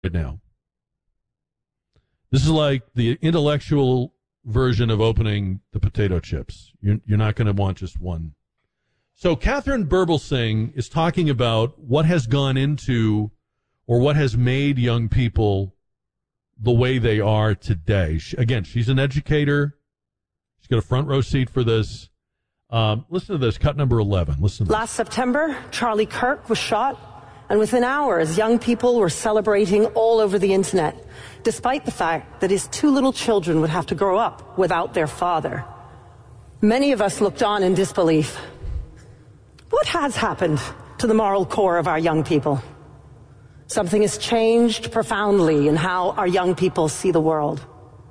right now. This is like the intellectual version of opening the potato chips. You're not going to want just one. So Catherine Birbalsingh is talking about what has gone into or what has made young people the way they are today. Again, she's an educator. She's got a front row seat for this. Listen to this, cut number 11. Listen to Last September, Charlie Kirk was shot, and within hours, young people were celebrating all over the internet, despite the fact that his two little children would have to grow up without their father. Many of us looked on in disbelief. What has happened to the moral core of our young people? Something has changed profoundly in how our young people see the world.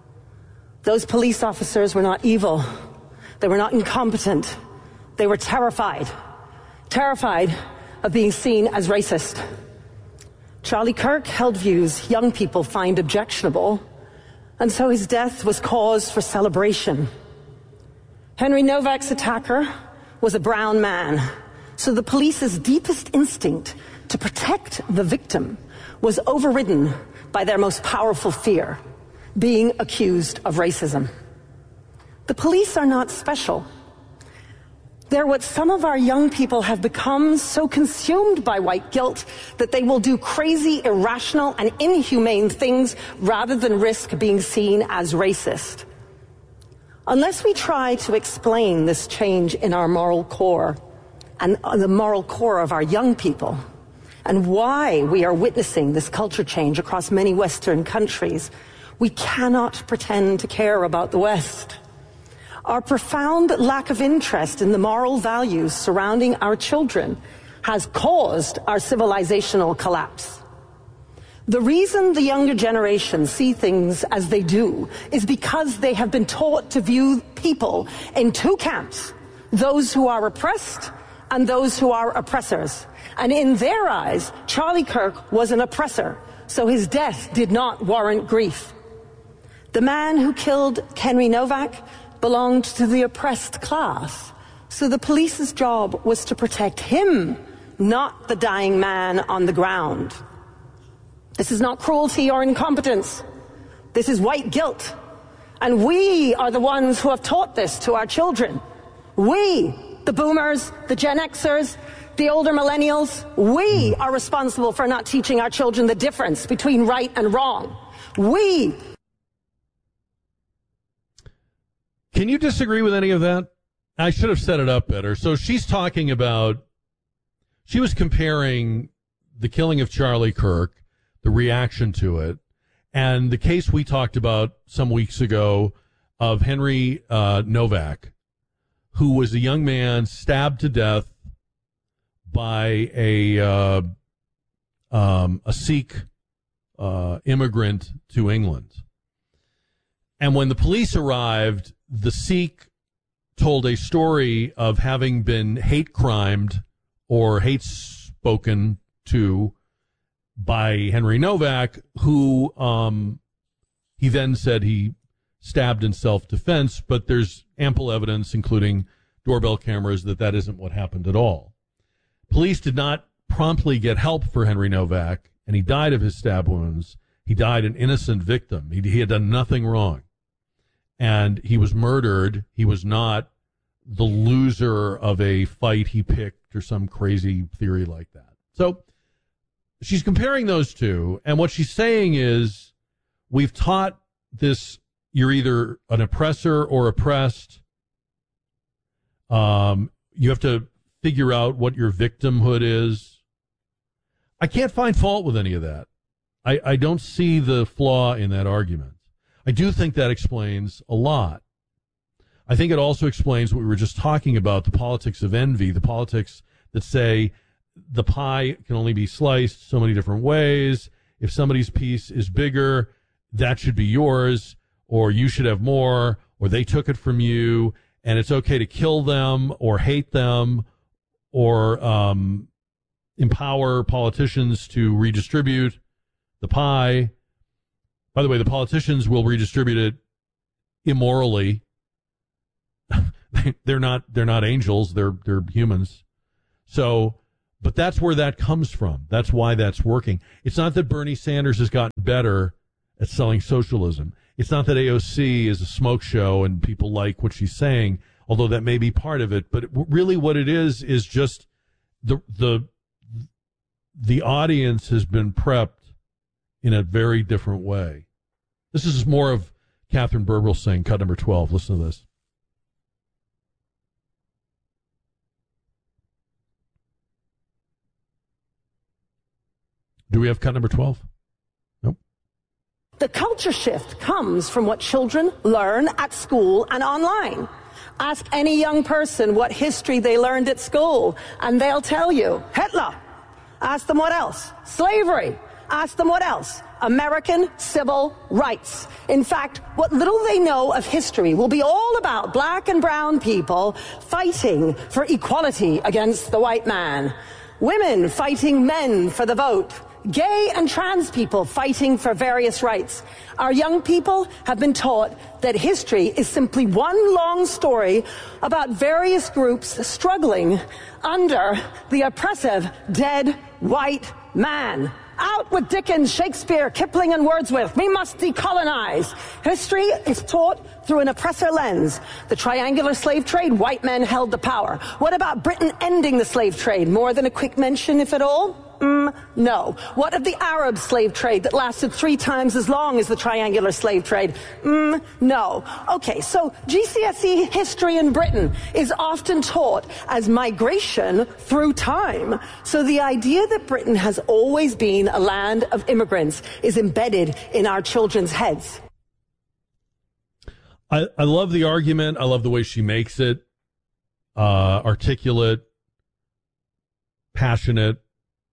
Those police officers were not evil. They were not incompetent. They were terrified. Terrified of being seen as racist. Charlie Kirk held views young people find objectionable, and so his death was cause for celebration. Henry Novak's attacker was a brown man, so the police's deepest instinct to protect the victim was overridden by their most powerful fear, being accused of racism. The police are not special. They're what some of our young people have become, so consumed by white guilt that they will do crazy, irrational, and inhumane things rather than risk being seen as racist. Unless we try to explain this change in our moral core and the moral core of our young people, and why we are witnessing this culture change across many Western countries, we cannot pretend to care about the West. Our profound lack of interest in the moral values surrounding our children has caused our civilizational collapse. The reason the younger generation see things as they do is because they have been taught to view people in two camps, those who are oppressed and those who are oppressors. And in their eyes, Charlie Kirk was an oppressor, so his death did not warrant grief. The man who killed Henry Novak belonged to the oppressed class, so the police's job was to protect him, not the dying man on the ground. This is not cruelty or incompetence. This is white guilt. And we are the ones who have taught this to our children. We, the boomers, the Gen Xers, the older millennials, we are responsible for not teaching our children the difference between right and wrong. We. Can you disagree with any of that? I should have set it up better. So she's talking about, she was comparing the killing of Charlie Kirk, the reaction to it, and the case we talked about some weeks ago of Henry Novak, who was a young man stabbed to death by a Sikh immigrant to England. And when the police arrived, the Sikh told a story of having been hate crimed or hate spoken to by Henry Novak, who he then said he stabbed in self-defense, but there's ample evidence, including doorbell cameras, that that isn't what happened at all. Police did not promptly get help for Henry Novak, and he died of his stab wounds. He died an innocent victim. He had done nothing wrong. And he was murdered. He was not the loser of a fight he picked or some crazy theory like that. So she's comparing those two, and what she's saying is we've taught this, you're either an oppressor or oppressed. You have to figure out what your victimhood is. I can't find fault with any of that. I don't see the flaw in that argument. I do think that explains a lot. I think it also explains what we were just talking about, the politics of envy, the politics that say the pie can only be sliced so many different ways. If somebody's piece is bigger, that should be yours, or you should have more, or they took it from you, and it's okay to kill them or hate them or empower politicians to redistribute the pie. By the way, the politicians will redistribute it immorally. They're not angels. They're humans. So But that's where that comes from. That's why that's working. It's not that Bernie Sanders has gotten better at selling socialism. It's not that AOC is a smoke show and people like what she's saying, although that may be part of it. But really what it is just the audience has been prepped in a very different way. This is more of Catherine Bergel saying, cut number 12. Listen to this. Do we have cut number 12? Nope. The culture shift comes from what children learn at school and online. Ask any young person what history they learned at school, and they'll tell you Hitler. Ask them what else? Slavery. Ask them what else? American civil rights. In fact, what little they know of history will be all about black and brown people fighting for equality against the white man. Women fighting men for the vote. Gay and trans people fighting for various rights. Our young people have been taught that history is simply one long story about various groups struggling under the oppressive dead white man. Out with Dickens, Shakespeare, Kipling, and Wordsworth. We must decolonize. History is taught through an oppressor lens. The triangular slave trade, white men held the power. What about Britain ending the slave trade? More than a quick mention, if at all? No. What of the Arab slave trade that lasted 3 times as long as the triangular slave trade? No. Okay, so GCSE history in Britain is often taught as migration through time. So the idea that Britain has always been a land of immigrants is embedded in our children's heads. I love the argument. I love the way she makes it. Articulate, passionate.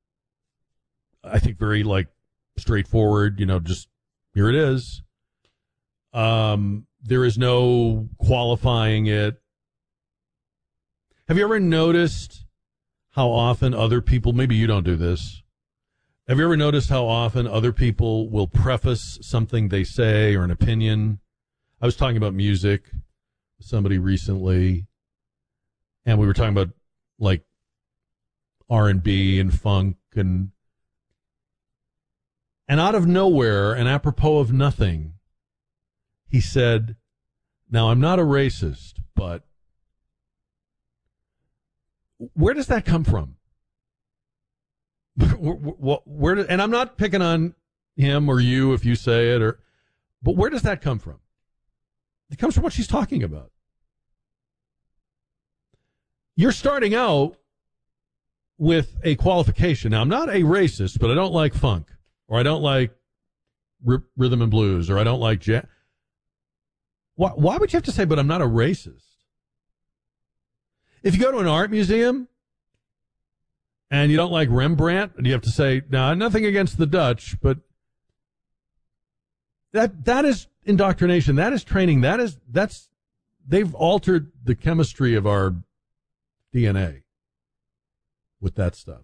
I think very straightforward, just here it is. There is no qualifying it. Have you ever noticed how often other people, maybe you don't do this. Have you ever noticed how often other people will preface something they say or an opinion? I was talking about music with somebody recently, and we were talking about R&B and funk and out of nowhere, and apropos of nothing, he said, now, I'm not a racist, but where does that come from? And I'm not picking on him or you if you say it, but where does that come from? It comes from what she's talking about. You're starting out with a qualification. Now, I'm not a racist, but I don't like funk. Or I don't like rhythm and blues, or I don't like jazz. Why would you have to say, but I'm not a racist? If you go to an art museum and you don't like Rembrandt, and you have to say, no, nothing against the Dutch, but that is indoctrination. That is training. They've altered the chemistry of our DNA with that stuff.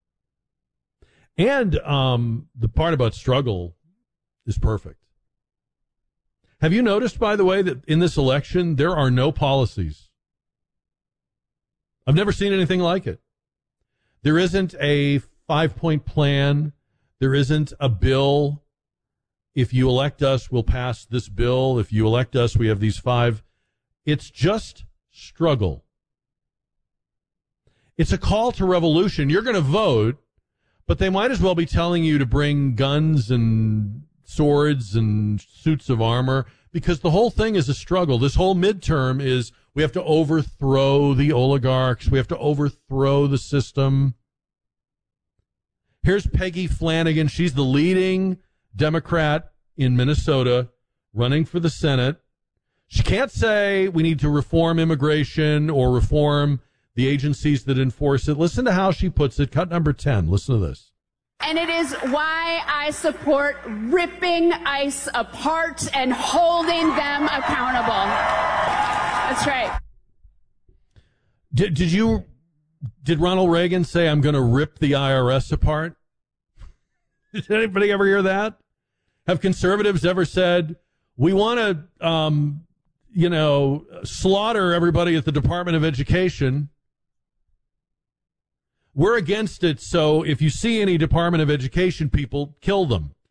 And the part about struggle is perfect. Have you noticed, by the way, that in this election, there are no policies? I've never seen anything like it. There isn't a 5-point plan. There isn't a bill. If you elect us, we'll pass this bill. If you elect us, we have these 5. It's just struggle. It's a call to revolution. You're going to vote. But they might as well be telling you to bring guns and swords and suits of armor, because the whole thing is a struggle. This whole midterm is we have to overthrow the oligarchs. We have to overthrow the system. Here's Peggy Flanagan. She's the leading Democrat in Minnesota running for the Senate. She can't say we need to reform immigration or reform the agencies that enforce it. Listen to how she puts it. Cut number 10. Listen to this. And it is why I support ripping ICE apart and holding them accountable. That's right. Did Ronald Reagan say, I'm going to rip the IRS apart? Did anybody ever hear that? Have conservatives ever said, we want to, slaughter everybody at the Department of Education? We're against it, so if you see any Department of Education people, kill them.